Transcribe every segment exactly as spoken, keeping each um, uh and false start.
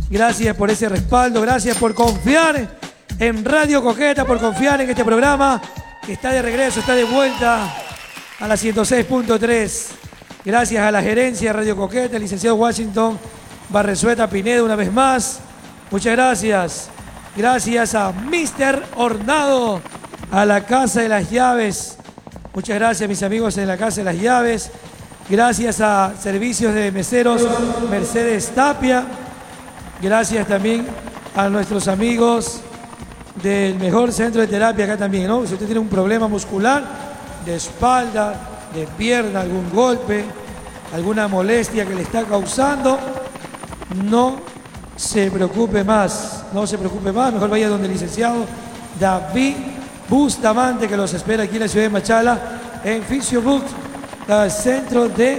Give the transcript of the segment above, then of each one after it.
Gracias por ese respaldo, gracias por confiar en Radio Coqueta, por confiar en este programa que está de regreso, está de vuelta a la ciento seis punto tres. Gracias a la gerencia de Radio Coqueta, el licenciado Washington Barresueta Pinedo una vez más. Muchas gracias. Gracias a mister Hornado, a la Casa de las Llaves. Muchas gracias, mis amigos en la Casa de las Llaves. Gracias a Servicios de Meseros Mercedes Tapia. Gracias también a nuestros amigos del mejor centro de terapia acá también, ¿no? Si usted tiene un problema muscular, de espalda, de pierna, algún golpe, alguna molestia que le está causando, no se preocupe más, no se preocupe más, mejor vaya donde el licenciado David Bustamante, que los espera aquí en la ciudad de Machala, en Fisiobook, el centro de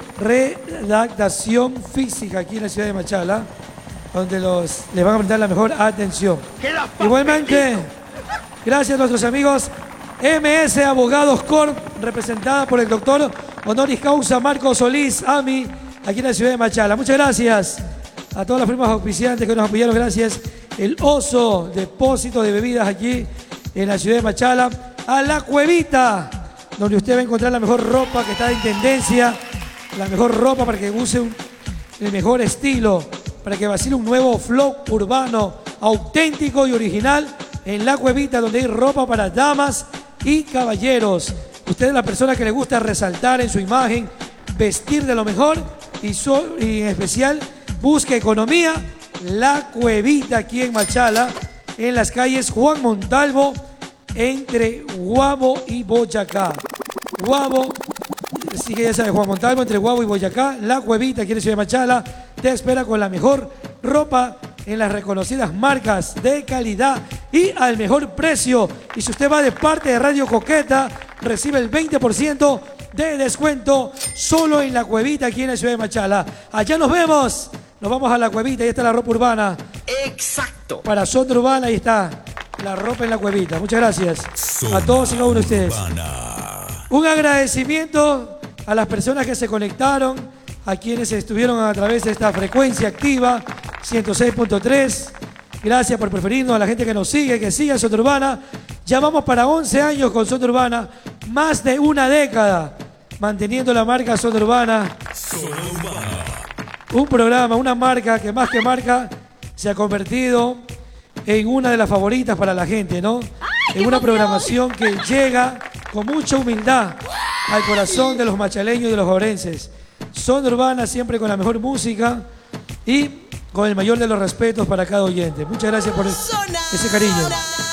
redactación física aquí en la ciudad de Machala, donde los, les van a brindar la mejor atención. Igualmente, gracias a nuestros amigos M S Abogados Corp, representada por el doctor honoris causa Marcos Solís, A M I, aquí en la ciudad de Machala. Muchas gracias a todas las firmas auspiciantes que nos apoyaron. Gracias el Oso, depósito de bebidas aquí en la ciudad de Machala. A La Cuevita, donde usted va a encontrar la mejor ropa que está en tendencia, la mejor ropa para que use un, el mejor estilo, para que vacile un nuevo flow urbano, auténtico y original en La Cuevita, donde hay ropa para damas y caballeros. Usted es la persona que le gusta resaltar en su imagen, vestir de lo mejor y, so, y en especial busca economía. La Cuevita aquí en Machala, en las calles Juan Montalvo, entre Guabo y Boyacá. Guabo, sí que ya sabe, Juan Montalvo, entre Guabo y Boyacá. La Cuevita aquí en la ciudad de Machala te espera con la mejor ropa en las reconocidas marcas de calidad y al mejor precio. Y si usted va de parte de Radio Coqueta, recibe el veinte por ciento de descuento solo en La Cuevita aquí en la ciudad de Machala. Allá nos vemos. Nos vamos a La Cuevita, ahí está la ropa urbana. Exacto. Para Zona Urbana, ahí está la ropa en La Cuevita. Muchas gracias a todos y cada uno de ustedes. Un agradecimiento a las personas que se conectaron, a quienes estuvieron a través de esta frecuencia activa, ciento seis punto tres. Gracias por preferirnos, a la gente que nos sigue, que sigue Zona Urbana. Ya vamos para once años con Zona Urbana, más de una década, manteniendo la marca Zona Urbana. Zona Urbana. Un programa, una marca que más que marca se ha convertido en una de las favoritas para la gente, ¿no? En una programación que llega con mucha humildad al corazón de los machaleños y de los orenses. Zona Urbana siempre con la mejor música y con el mayor de los respetos para cada oyente. Muchas gracias por ese cariño.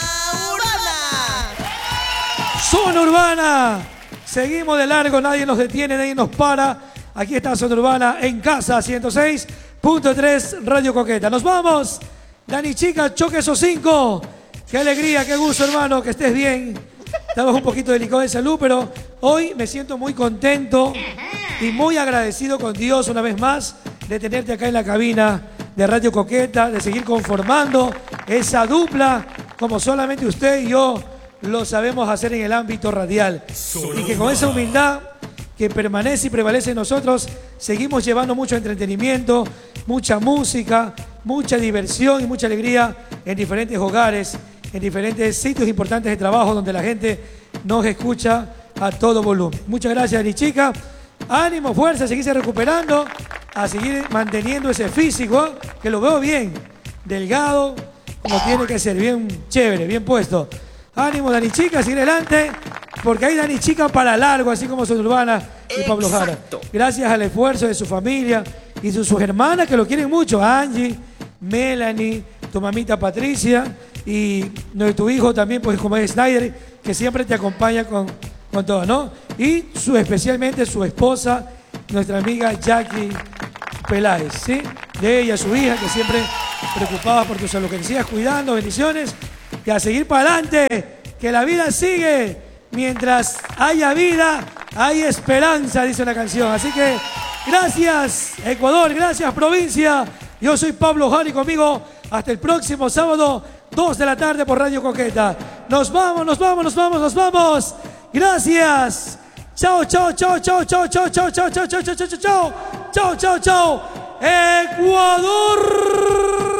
Zona Urbana. Seguimos de largo, nadie nos detiene, nadie nos para. Aquí está Zona Urbana en casa, ciento seis punto tres Radio Coqueta. Nos vamos. Dani Chica, choque esos cinco. Qué alegría, qué gusto, hermano, que estés bien. Estamos un poquito delicados de salud, pero hoy me siento muy contento y muy agradecido con Dios una vez más de tenerte acá en la cabina de Radio Coqueta, de seguir conformando esa dupla como solamente usted y yo lo sabemos hacer en el ámbito radial. Y que con esa humildad que permanece y prevalece en nosotros, seguimos llevando mucho entretenimiento, mucha música, mucha diversión y mucha alegría en diferentes hogares, en diferentes sitios importantes de trabajo donde la gente nos escucha a todo volumen. Muchas gracias, Dani Chica. Ánimo, fuerza, a seguirse recuperando, a seguir manteniendo ese físico, que lo veo bien, delgado, como tiene que ser, bien chévere, bien puesto. Ánimo, Dani Chica, a seguir adelante, porque hay Dani Chica para largo, así como Zona Urbana y Pablo Jara. Gracias al esfuerzo de su familia y de sus hermanas que lo quieren mucho, Angie, Melanie, tu mamita Patricia y de tu hijo también, pues como es Snyder, que siempre te acompaña con, con todo, ¿no? Y su, especialmente su esposa, nuestra amiga Jackie Peláez, ¿sí? De ella, su hija, que siempre preocupada por tu salud. Que te sigas cuidando, bendiciones, y a seguir para adelante, que la vida sigue. Mientras haya vida, hay esperanza, dice la canción. Así que gracias, Ecuador, gracias, provincia. Yo soy Pablo Jara y conmigo hasta el próximo sábado, dos de la tarde por Radio Coqueta. Nos vamos, nos vamos, nos vamos, nos vamos. Gracias. Chao, chao, chao, chao, chao, chao, chao, chao, chao, chao, chao, chao, chao, chao, chao, chao, Ecuador.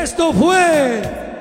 Esto fue